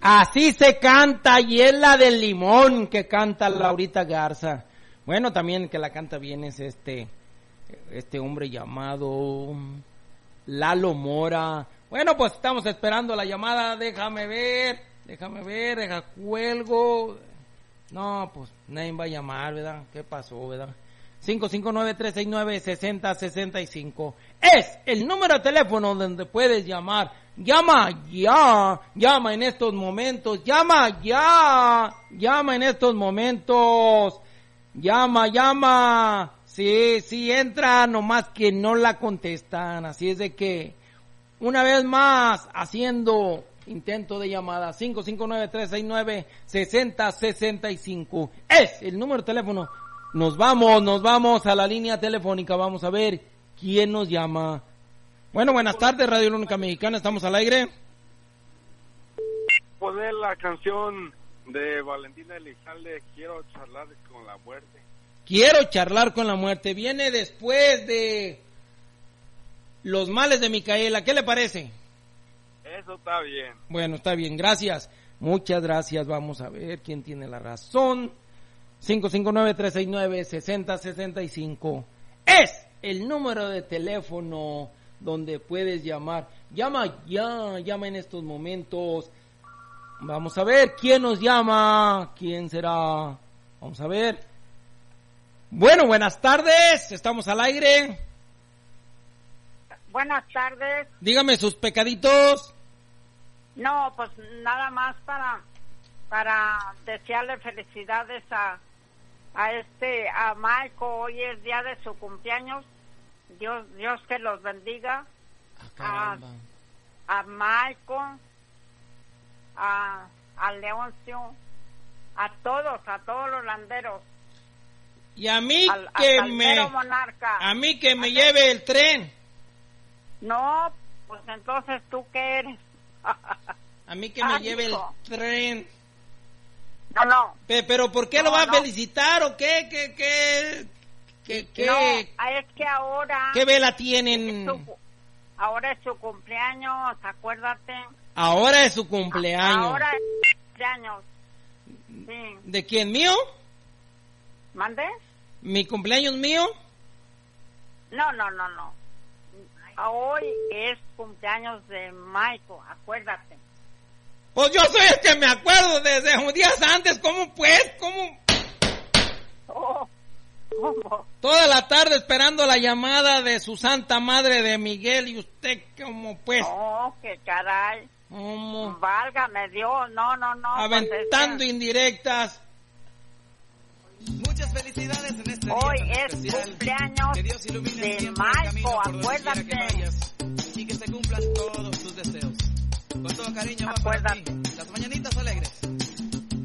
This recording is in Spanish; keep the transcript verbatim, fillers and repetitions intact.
Así se canta, y es la del limón que canta Laurita Garza. Bueno, también que la canta bien es este, este hombre llamado Lalo Mora. Bueno, pues estamos esperando la llamada, déjame ver, déjame ver, deja cuelgo. No, pues nadie va a llamar, ¿verdad? ¿Qué pasó, verdad? cinco cinco nueve, tres seis nueve, seis cero seis cinco es el número de teléfono donde puedes llamar. Llama ya, llama en estos momentos, llama ya, llama en estos momentos, llama, llama. Sí, sí entra, nomás que no la contestan, así es de que una vez más haciendo intento de llamada. Cinco cinco nueve, tres seis nueve, seis cero seis cinco es el número de teléfono. Nos vamos, nos vamos a la línea telefónica, vamos a ver quién nos llama. Bueno, buenas tardes, Radio Única Mexicana, estamos al aire. Poner la canción de Valentina Elizalde, Quiero charlar con la muerte. Quiero charlar con la muerte, viene después de Los males de Micaela, ¿qué le parece? Eso está bien. Bueno, está bien, gracias, muchas gracias, vamos a ver quién tiene la razón. cinco cinco nueve, tres seis nueve, seis cero seis cinco es el número de teléfono donde puedes llamar. Llama ya, llama en estos momentos. Vamos a ver quién nos llama, quién será. Vamos a ver. Bueno, buenas tardes, estamos al aire. Buenas tardes. Dígame sus pecaditos. No, pues nada más para para desearle felicidades a a este a Michael, hoy es día de su cumpleaños. Dios Dios que los bendiga. Ah, a, a Michael, a a Leoncio, a todos, a todos los landeros. Y a mí al, que al me monarca. A mí que me lleve el tren. No, pues entonces tú qué eres. A mí que me ah, lleve hijo. el tren. No, no. Pe- pero ¿por qué no, lo va no. a felicitar o qué? ¿Qué, qué, qué, qué, No, es que ahora... ¿Qué vela tienen? Es su, ahora es su cumpleaños, acuérdate. Ahora es su cumpleaños. Ahora es su cumpleaños. Sí. ¿De quién, mío? ¿Mande? ¿Mi cumpleaños mío? No, no, no, no. Hoy es cumpleaños de Michael, acuérdate. Pues yo soy el que me acuerdo desde un días antes. ¿Cómo pues? ¿Cómo? Oh, ¿cómo? Toda la tarde esperando la llamada de su santa madre de Miguel y usted, ¿cómo pues? Oh, qué caray. ¿Cómo? Válgame Dios, no, no, no. Aventando pues indirectas. Muchas felicidades en este día hoy tan es especial. cumpleaños Que Dios ilumine de siempre el Michael, camino por donde acuérdate. quiera que vayas, y que se cumplan todos tus deseos. Con todo cariño va para ti, Acuérdate. las mañanitas alegres.